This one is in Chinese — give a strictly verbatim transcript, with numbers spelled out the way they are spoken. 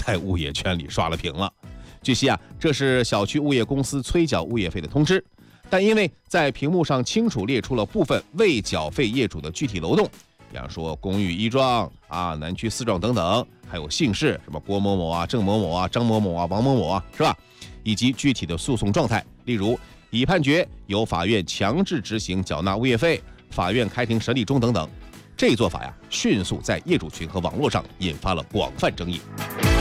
在物业圈里刷了屏了。据悉啊，这是小区物业公司催缴物业费的通知，但因为在屏幕上清楚列出了部分未缴费业主的具体楼栋，比方说公寓一幢啊、南区四幢等等，还有姓氏，什么郭某某啊、郑某某啊、张某某啊、王某某啊，是吧？以及具体的诉讼状态，例如已判决，由法院强制执行缴纳物业费，法院开庭审理中等等。这一做法呀，迅速在业主群和网络上引发了广泛争议。